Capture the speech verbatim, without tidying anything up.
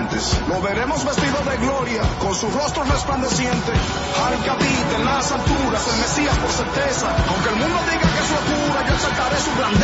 dientes. Lo veremos vestido de gloria, con su rostro resplandeciente. Al que habita en las alturas, el Mesías por ser